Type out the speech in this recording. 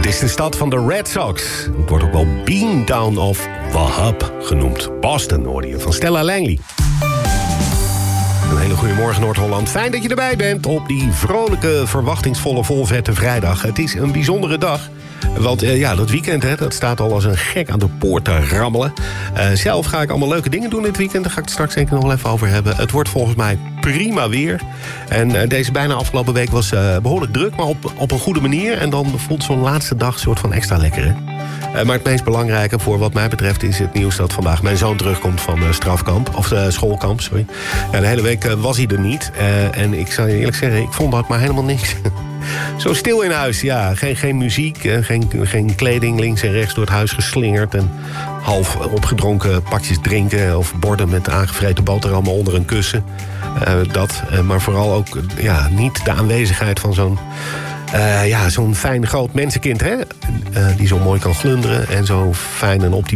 is de stad van de Red Sox. Het wordt ook wel Beantown of the Hub genoemd. Boston hoorde je van Stella Langley. Een hele goede morgen Noord-Holland. Fijn dat je erbij bent op die vrolijke, verwachtingsvolle, volvette vrijdag. Het is een bijzondere dag. Want dat weekend, dat staat al als een gek aan de poort te rammelen. Zelf ga ik allemaal leuke dingen doen dit weekend. Daar ga ik het straks zeker nog wel even over hebben. Het wordt volgens mij prima weer. En deze bijna afgelopen week was behoorlijk druk, maar op een goede manier. En dan voelt zo'n laatste dag een soort van extra lekker, hè? Maar het meest belangrijke voor wat mij betreft is het nieuws dat vandaag mijn zoon terugkomt van strafkamp. Of schoolkamp, sorry. Ja, de hele week was hij er niet. En ik zal je eerlijk zeggen, ik vond dat maar helemaal niks. Zo stil in huis, ja. Geen muziek, geen kleding links en rechts door het huis geslingerd. En half opgedronken pakjes drinken of borden met aangevreten boterhammen onder een kussen. Maar vooral ook niet de aanwezigheid van zo'n fijn groot mensenkind, hè? Die zo mooi kan glunderen en zo fijn en